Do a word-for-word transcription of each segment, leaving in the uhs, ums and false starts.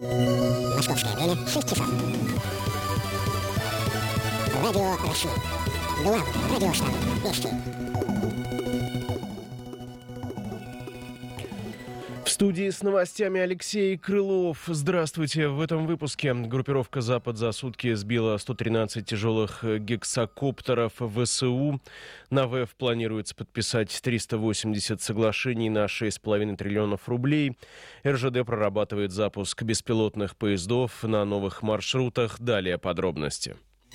Московское время шесть часов. Радио Россия. Главная радиостанция Вести. В студии с новостями Алексей Крылов. Здравствуйте. В этом выпуске группировка «Запад за сутки» сбила сто тринадцать тяжелых гексакоптеров ВСУ. На ВЭФ планируется подписать триста восемьдесят соглашений на шесть с половиной триллионов рублей. РЖД прорабатывает запуск беспилотных поездов на новых маршрутах. Далее подробности.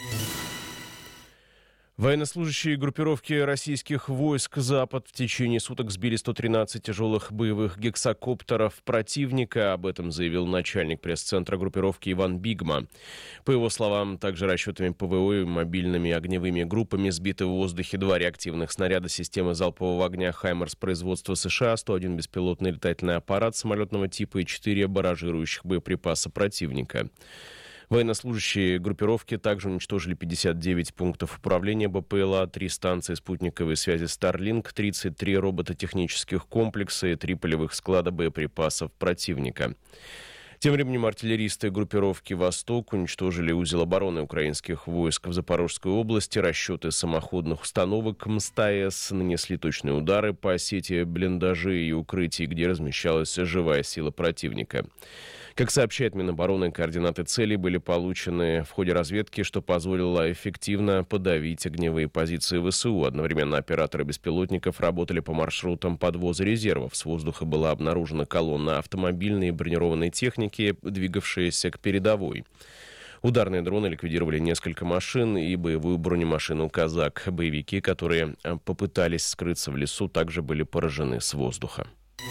Военнослужащие группировки российских войск «Запад» в течение суток сбили сто тринадцать тяжелых боевых гексакоптеров противника. Об этом заявил начальник пресс-центра группировки Иван Бигма. По его словам, также расчетами ПВО и мобильными огневыми группами сбиты в воздухе два реактивных снаряда системы залпового огня «Хаймерс» производства США, сто один беспилотный летательный аппарат самолетного типа и четыре барражирующих боеприпаса противника. Военнослужащие группировки также уничтожили пятьдесят девять пунктов управления БПЛА, три станции спутниковой связи Starlink, тридцать три робототехнических комплекса и три полевых склада боеприпасов противника. Тем временем артиллеристы группировки «Восток» уничтожили узел обороны украинских войск в Запорожской области. Расчеты самоходных установок МСТАЭС нанесли точные удары по сети блиндажей и укрытий, где размещалась живая сила противника. Как сообщает Минобороны, координаты целей были получены в ходе разведки, что позволило эффективно подавить огневые позиции ВСУ. Одновременно операторы беспилотников работали по маршрутам подвоза резервов. С воздуха была обнаружена колонна автомобильной и бронированной техники, двигавшаяся к передовой. Ударные дроны ликвидировали несколько машин и боевую бронемашину «Казак». Боевики, которые попытались скрыться в лесу, также были поражены с воздуха.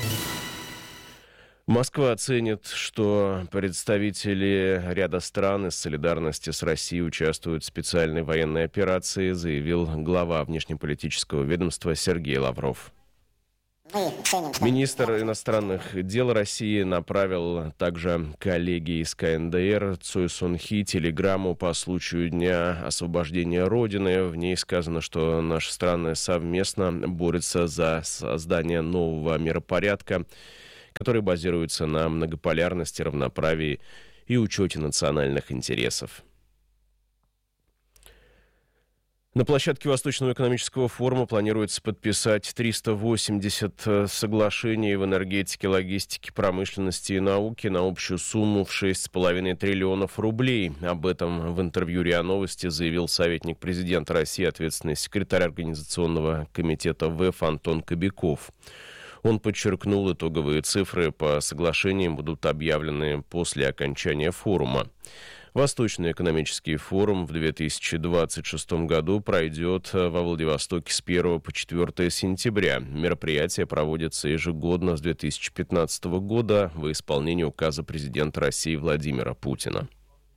Москва оценит, что представители ряда стран из солидарности с Россией участвуют в специальной военной операции, заявил глава внешнеполитического ведомства Сергей Лавров. Министр иностранных дел России направил также коллеге из ка эн дэ эр Цой Сон Хи телеграмму по случаю Дня освобождения Родины. В ней сказано, что наши страны совместно борются за создание нового миропорядка, который базируется на многополярности, равноправии и учете национальных интересов. На площадке Восточного экономического форума планируется подписать триста восемьдесят соглашений в энергетике, логистике, промышленности и науке на общую сумму в шесть с половиной триллионов рублей. Об этом в интервью РИА Новости заявил советник президента России, ответственный секретарь Организационного комитета ВЭФ Антон Кобяков. Он подчеркнул, итоговые цифры по соглашениям будут объявлены после окончания форума. Восточный экономический форум в две тысячи двадцать шестом году пройдет во Владивостоке с первого по четвёртое сентября. Мероприятие проводится ежегодно с две тысячи пятнадцатого года во исполнение указа президента России Владимира Путина.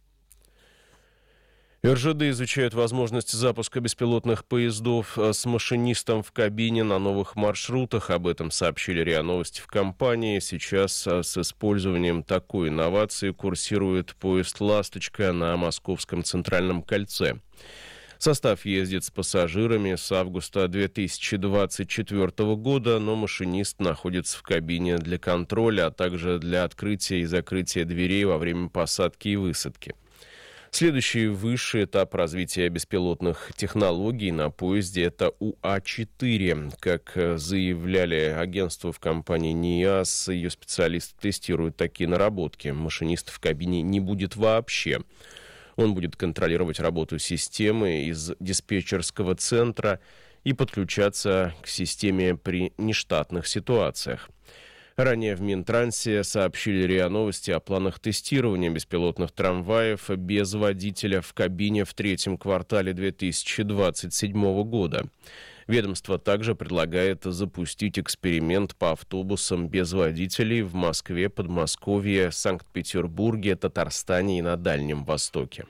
РЖД изучает возможность запуска беспилотных поездов с машинистом в кабине на новых маршрутах. Об этом сообщили РИА Новости в компании. Сейчас с использованием такой инновации курсирует поезд «Ласточка» на Московском центральном кольце. Состав ездит с пассажирами с августа две тысячи двадцать четвёртого года, но машинист находится в кабине для контроля, а также для открытия и закрытия дверей во время посадки и высадки. Следующий высший этап развития беспилотных технологий на поезде – это У А четыре. Как заявляли агентство в компании НИАС, ее специалисты тестируют такие наработки. Машиниста в кабине не будет вообще. Он будет контролировать работу системы из диспетчерского центра и подключаться к системе при нештатных ситуациях. Ранее в Минтрансе сообщили РИА Новости о планах тестирования беспилотных трамваев без водителя в кабине в третьем квартале две тысячи двадцать седьмого года. Ведомство также предлагает запустить эксперимент по автобусам без водителей в Москве, Подмосковье, Санкт-Петербурге, Татарстане и на Дальнем Востоке.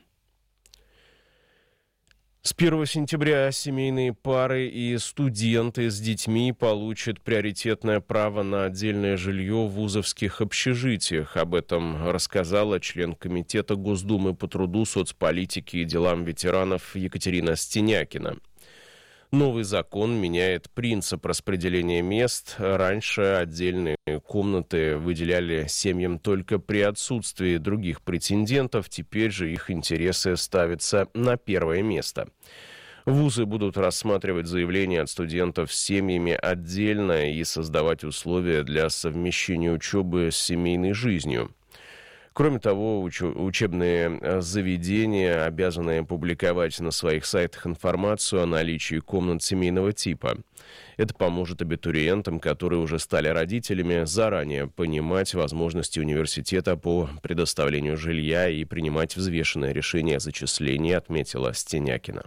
С первого сентября семейные пары и студенты с детьми получат приоритетное право на отдельное жилье в вузовских общежитиях. Об этом рассказала член Комитета Госдумы по труду, соцполитике и делам ветеранов Екатерина Стенякина. Новый закон меняет принцип распределения мест. Раньше отдельные комнаты выделяли семьям только при отсутствии других претендентов. Теперь же их интересы ставятся на первое место. Вузы будут рассматривать заявления от студентов с семьями отдельно и создавать условия для совмещения учебы с семейной жизнью. Кроме того, учебные заведения обязаны публиковать на своих сайтах информацию о наличии комнат семейного типа. Это поможет абитуриентам, которые уже стали родителями, заранее понимать возможности университета по предоставлению жилья и принимать взвешенное решение о зачислении, отметила Стенякина.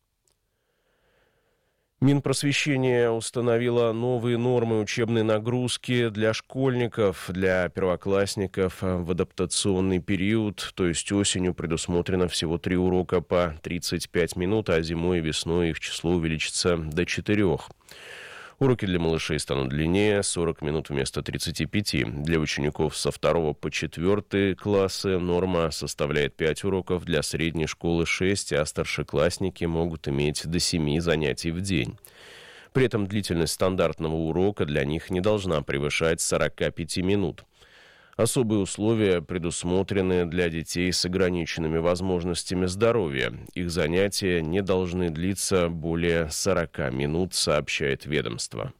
Минпросвещение установило новые нормы учебной нагрузки для школьников, для первоклассников в адаптационный период, то есть осенью предусмотрено всего три урока по тридцать пять минут, а зимой и весной их число увеличится до четырех. Уроки для малышей станут длиннее, сорок минут вместо тридцати пяти. Для учеников со второго по четвертый классы норма составляет пять уроков, для средней школы шесть, а старшеклассники могут иметь до семи занятий в день. При этом длительность стандартного урока для них не должна превышать сорока пяти минут. Особые условия предусмотрены для детей с ограниченными возможностями здоровья. Их занятия не должны длиться более сорока минут, сообщает ведомство.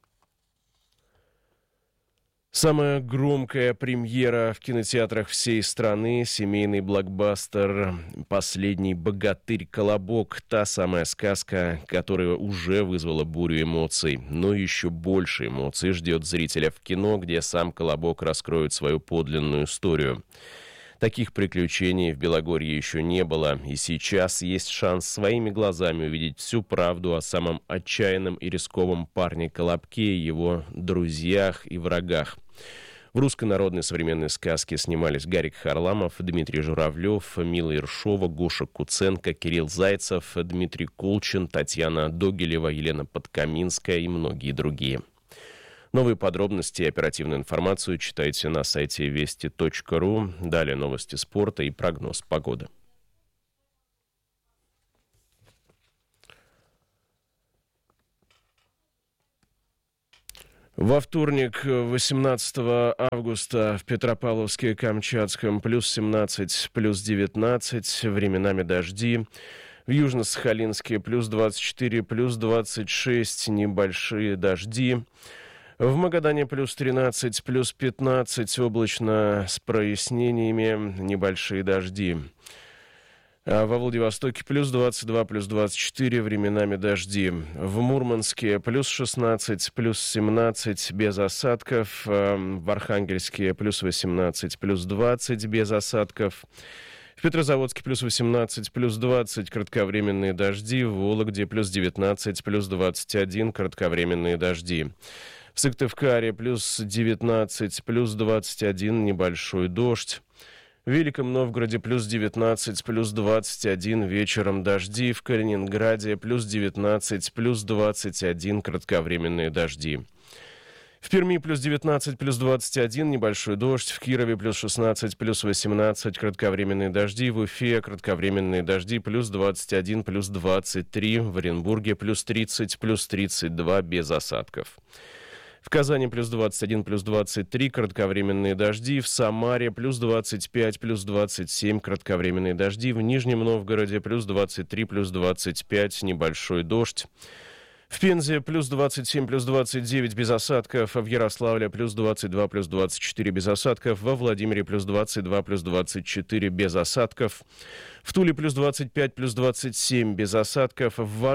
Самая громкая премьера в кинотеатрах всей страны — семейный блокбастер «Последний богатырь-колобок». Та самая сказка, которая уже вызвала бурю эмоций. Но еще больше эмоций ждет зрителя в кино, где сам Колобок раскроет свою подлинную историю. Таких приключений в Белогорье еще не было, и сейчас есть шанс своими глазами увидеть всю правду о самом отчаянном и рисковом парне Колобке, его друзьях и врагах. В русской народной современной сказке снимались Гарик Харламов, Дмитрий Журавлев, Мила Ершова, Гоша Куценко, Кирилл Зайцев, Дмитрий Колчин, Татьяна Догилева, Елена Подкаминская и многие другие. Новые подробности и оперативную информацию читайте на сайте вести точка ру. Далее новости спорта и прогноз погоды. Во вторник, восемнадцатого августа, в Петропавловске-Камчатском плюс семнадцать, плюс девятнадцать, временами дожди. В Южно-Сахалинске плюс двадцать четыре, плюс двадцать шесть, небольшие дожди. В Магадане плюс тринадцать, плюс пятнадцать, облачно с прояснениями, небольшие дожди. А во Владивостоке плюс двадцать два, плюс двадцать четыре, временами дожди. В Мурманске плюс шестнадцать, плюс семнадцать, без осадков. В Архангельске плюс восемнадцать, плюс двадцать, без осадков. В Петрозаводске плюс восемнадцать, плюс двадцать, кратковременные дожди. В Вологде плюс девятнадцать, плюс двадцать один, кратковременные дожди. В Сыктывкаре плюс девятнадцать, плюс двадцать один, небольшой дождь. В Великом Новгороде плюс девятнадцать, плюс двадцать один, вечером дожди. В Калининграде плюс девятнадцать, плюс двадцать один, кратковременные дожди. В Перми плюс девятнадцать, плюс двадцать один, небольшой дождь. В Кирове плюс шестнадцать, плюс восемнадцать, кратковременные дожди. В Уфе кратковременные дожди, плюс двадцать один, плюс двадцать три. В Оренбурге плюс тридцать, плюс тридцать два, без осадков. В Казани плюс двадцать один, плюс двадцать три, кратковременные дожди. В Самаре плюс двадцать пять, плюс двадцать семь, кратковременные дожди. В Нижнем Новгороде плюс двадцать три, плюс двадцать пять, небольшой дождь. В Пензе плюс двадцать семь, плюс двадцать девять, без осадков. В Ярославле плюс двадцать два, плюс двадцать четыре, без осадков. Во Владимире плюс двадцать два, плюс двадцать четыре, без осадков. В Туле плюс двадцать пять, плюс двадцать семь, без осадков. В